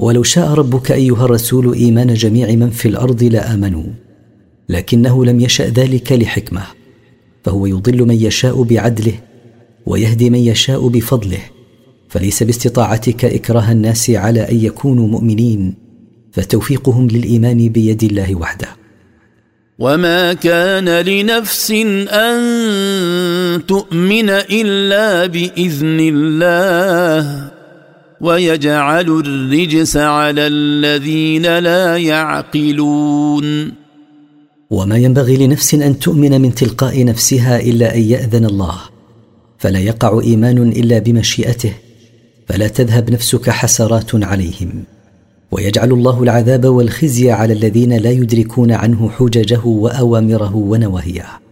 ولو شاء ربك أيها الرسول إيمان جميع من في الأرض لآمنوا، لكنه لم يشأ ذلك لحكمة، فهو يضل من يشاء بعدله ويهدي من يشاء بفضله، فليس باستطاعتك إكراه الناس على أن يكونوا مؤمنين، فتوفيقهم للإيمان بيد الله وحده. وما كان لنفس أن تؤمن إلا بإذن الله ويجعل الرجس على الذين لا يعقلون. وما ينبغي لنفس أن تؤمن من تلقاء نفسها إلا أن يأذن الله، فلا يقع إيمان إلا بمشيئته، فلا تذهب نفسك حسرات عليهم. ويجعل الله العذاب والخزي على الذين لا يدركون عنه حججه وأوامره ونواهيه.